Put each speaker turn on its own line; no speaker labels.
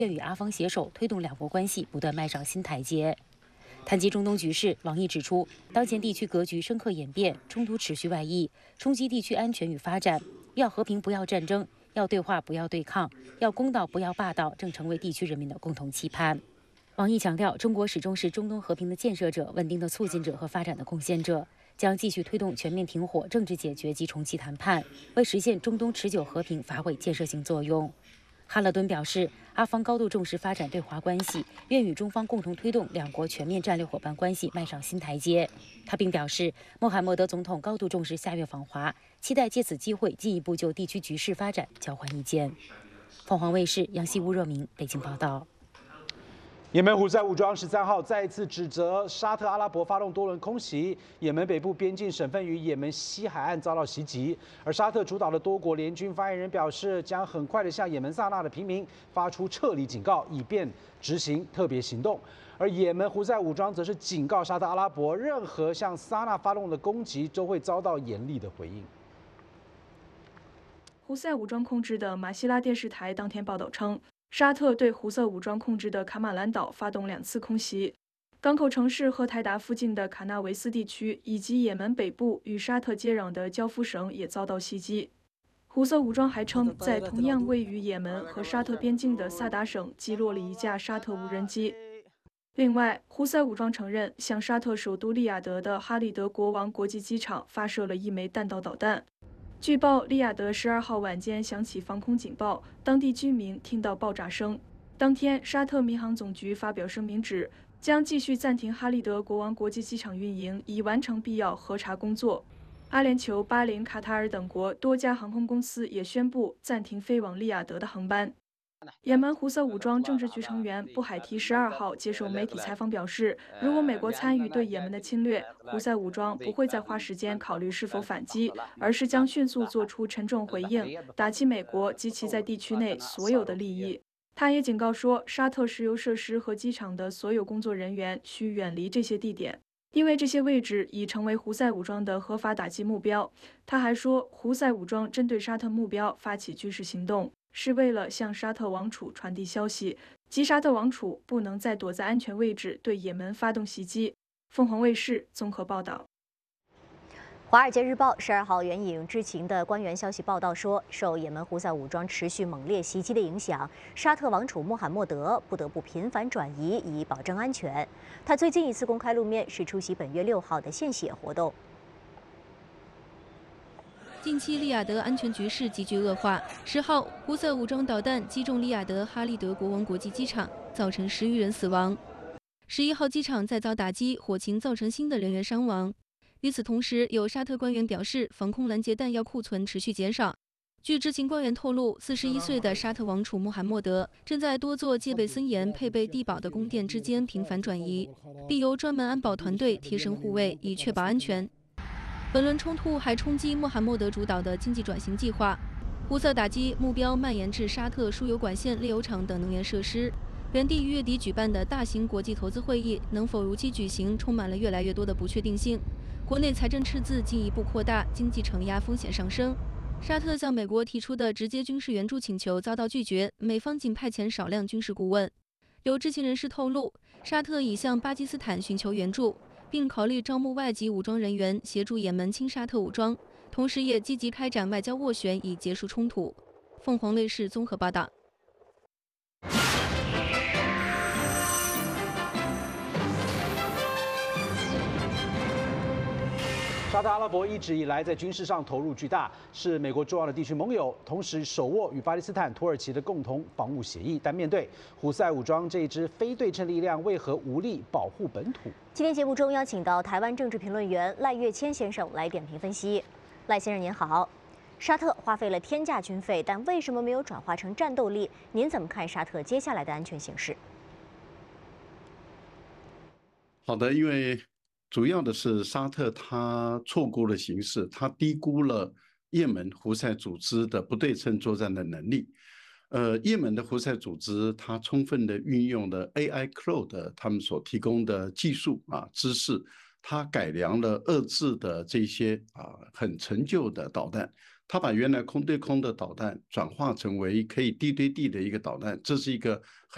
愿与阿方携手，推动两国关系不断迈上新台阶。谈及中东局势，王毅指出，当前地区格局深刻演变，冲突持续外溢，冲击地区安全与发展。要和平，不要战争；要对话，不要对抗；要公道，不要霸道，正成为地区人民的共同期盼。王毅强调，中国始终是中东和平的建设者、稳定的促进者和发展的贡献者，将继续推动全面停火、政治解决及重启谈判，为实现中东持久和平发挥建设性作用。哈勒敦表示，阿方高度重视发展对华关系，愿与中方共同推动两国全面战略伙伴关系迈上新台阶。他并表示，穆罕默德总统高度重视下月访华，期待借此机会进一步就地区局势发展交换意见。凤凰卫视杨希吴热明北京报道。
也门胡塞武装13号再次指责沙特阿拉伯发动多轮空袭，也门北部边境省份与也门西海岸遭到袭击。而沙特主导的多国联军发言人表示，将很快的向也门萨那的平民发出撤离警告，以便执行特别行动。而也门胡塞武装则是警告沙特阿拉伯，任何向萨那发动的攻击都会遭到严厉的回应。
胡塞武装控制的马希拉电视台当天报道称，沙特对胡塞武装控制的卡马兰岛发动2次空袭，港口城市赫台达附近的卡纳维斯地区以及也门北部与沙特接壤的焦夫省也遭到袭击。胡塞武装还称，在同样位于也门和沙特边境的萨达省击落了一架沙特无人机。另外，胡塞武装承认向沙特首都利雅得的哈利德国王国际机场发射了1枚弹道导弹。据报，利雅得12号晚间响起防空警报，当地居民听到爆炸声。当天，沙特民航总局发表声明指，将继续暂停哈利德国王国际机场运营，以完成必要核查工作。阿联酋、巴林、卡塔尔等国多家航空公司也宣布暂停飞往利雅得的航班。也门胡塞武装政治局成员布海提12号接受媒体采访表示，如果美国参与对也门的侵略，胡塞武装不会再花时间考虑是否反击，而是将迅速做出沉重回应，打击美国及其在地区内所有的利益。他也警告说，沙特石油设施和机场的所有工作人员需远离这些地点，因为这些位置已成为胡塞武装的合法打击目标。他还说，胡塞武装针对沙特目标发起军事行动，是为了向沙特王储传递消息，即沙特王储不能再躲在安全位置对也门发动袭击。凤凰卫视综合报道。
《华尔街日报》12号援引知情的官员消息报道说，受也门胡塞武装持续猛烈袭击的影响，沙特王储穆罕默德不得不频繁转移以保证安全。他最近一次公开露面是出席本月6号的献血活动。
近期利雅得安全局势急剧恶化。10号，胡塞武装导弹击中利雅得哈利德国王国际机场，造成10余人死亡。11号，机场再遭打击，火情造成新的人员伤亡。与此同时，有沙特官员表示，防空拦截弹药库存持续减少。据知情官员透露，41岁的沙特王储穆罕默德正在多座戒备森严、配备地堡的宫殿之间频繁转移，并由专门安保团队贴身护卫，以确保安全。本轮冲突还冲击穆罕默德主导的经济转型计划，胡塞打击目标蔓延至沙特输油管线、炼油厂等能源设施。原定于月底举办的大型国际投资会议能否如期举行，充满了越来越多的不确定性。国内财政赤字进一步扩大，经济承压风险上升。沙特向美国提出的直接军事援助请求遭到拒绝，美方仅派遣少量军事顾问。有知情人士透露，沙特已向巴基斯坦寻求援助，并考虑招募外籍武装人员协助也门亲沙特武装，同时也积极开展外交斡旋以结束冲突。凤凰卫视综合报道。
沙特阿拉伯一直以来在军事上投入巨大，是美国重要的地区盟友，同时手握与巴基斯坦、土耳其的共同防务协议。但面对胡塞武装这一支非对称力量，为何无力保护本土？
今天节目中邀请到台湾政治评论员赖岳谦先生来点评分析。赖先生您好，沙特花费了天价军费，但为什么没有转化成战斗力？您怎么看沙特接下来的安全形势？
好的，因为主要的是沙特他错估了形势，他低估了也门胡塞组织的不对称作战的能力。也门的胡塞组织，它充分的运用了 AI Cloud 他们所提供的技术知识，它改良了遏制的这些很陈旧的导弹，它把原来空对空的导弹转化成为可以地对地的一个导弹，这是一个很